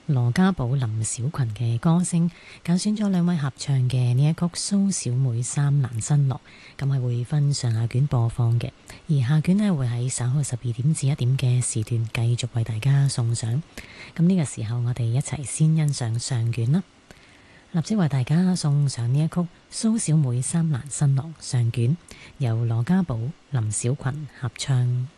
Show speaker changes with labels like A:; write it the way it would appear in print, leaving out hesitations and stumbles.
A: 羅家寶、林小群嘅歌聲，揀選咗兩位合唱嘅呢一曲蘇小妹三難新樂，咁係會分上下卷播放嘅，而下卷呢會喺稍後12點至1點嘅時段繼續為大家送上。咁呢個時候我哋一齊先欣賞上卷啦，立即為大家送上呢一曲蘇小妹三難新樂上卷，由羅家寶、林小群合唱。